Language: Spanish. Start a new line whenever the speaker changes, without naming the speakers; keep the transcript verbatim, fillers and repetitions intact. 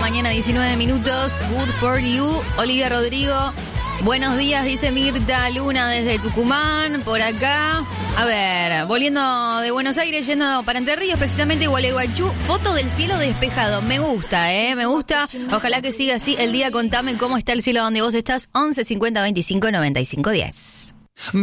mañana, diecinueve minutos. Good for you. Olivia Rodrigo. Buenos días, dice Mirta Luna desde Tucumán, por acá. A ver, volviendo de Buenos Aires, yendo para Entre Ríos, precisamente Gualeguaychú. Foto del cielo despejado. Me gusta, ¿eh? Me gusta. Ojalá que siga así el día. Contame cómo está el cielo donde vos estás. once cincuenta veinticinco noventa y cinco diez.